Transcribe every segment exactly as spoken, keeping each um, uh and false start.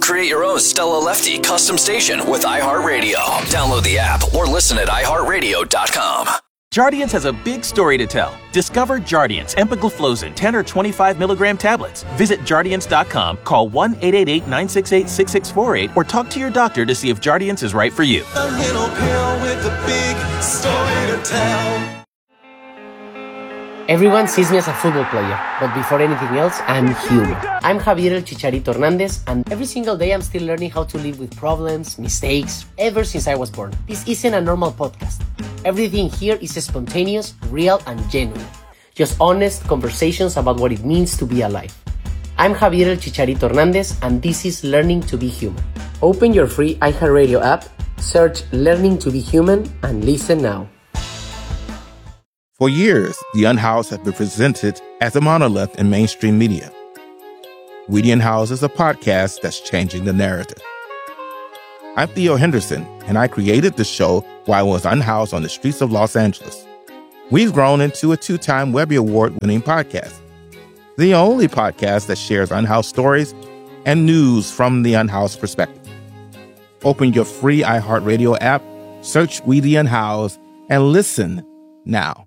Create your own Stella Lefty custom station with iHeartRadio. Download the app or listen at i heart radio dot com. Jardiance has a big story to tell. Discover Jardiance empagliflozin ten or twenty-five milligram tablets. Visit Jardiance dot com, call one eight eight eight, nine six eight, six six four eight, or talk to your doctor to see if Jardiance is right for you. A little pill with a big story to tell. Everyone sees me as a football player, but before anything else, I'm human. I'm Javier El Chicharito Hernandez, and every single day I'm still learning how to live with problems, mistakes, ever since I was born. This isn't a normal podcast. Everything here is spontaneous, real, and genuine. Just honest conversations about what it means to be alive. I'm Javier El Chicharito Hernandez, and this is Learning to be Human. Open your free iHeartRadio app, search Learning to be Human, and listen now. For years, The Unhoused have been presented as a monolith in mainstream media. We The Unhoused is a podcast that's changing the narrative. I'm Theo Henderson, and I created the show while I was unhoused on the streets of Los Angeles. We've grown into a two-time Webby Award-winning podcast, the only podcast that shares unhoused stories and news from the unhoused perspective. Open your free iHeartRadio app, search We The Unhoused, and listen now.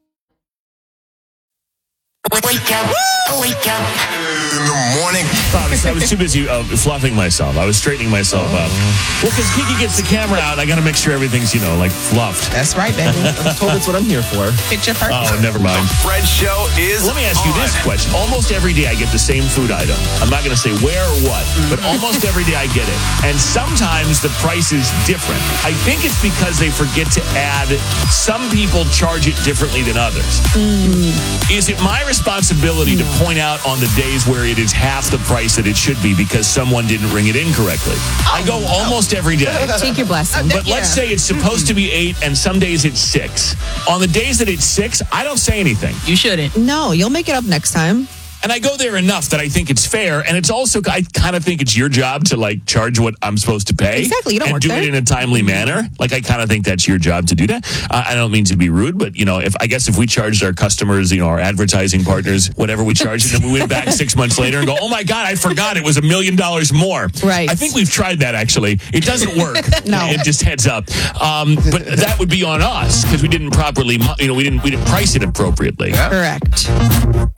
Wake up, wake up in the morning. I was too busy uh, fluffing myself. I was straightening myself up. Well, because Kiki gets the camera out, I got to make sure everything's, you know, like fluffed. That's right, baby. I'm told that's what I'm here for. Picture perfect. Oh, never mind. The Fred Show is Let me ask you on. this question. Almost every day I get the same food item. I'm not going to say where or what, but almost every day I get it. And sometimes the price is different. I think it's because they forget to add, some people charge it differently than others. Mm. Is it my responsibility no. to point out on the days where it is half the price that it should be because someone didn't ring it in correctly? Oh, I go no. almost every day. Take your blessing. But yeah. let's say it's supposed to be eight and some days it's six. On the days that it's six, I don't say anything. You shouldn't. No, you'll make it up next time. And I go there enough that I think it's fair. And it's also, I kind of think it's your job to like charge what I'm supposed to pay. Exactly. You don't and work do there. it in a timely manner. Like, I kind of think that's your job to do that. Uh, I don't mean to be rude, but, you know, if I guess if we charged our customers, you know, our advertising partners, whatever we charged them, we went back six months later and go, oh my God, I forgot it was a million dollars more. Right. I think we've tried that actually. It doesn't work. No. It just heads up. Um, but that would be on us because we didn't properly, you know, we didn't, we didn't price it appropriately. Correct.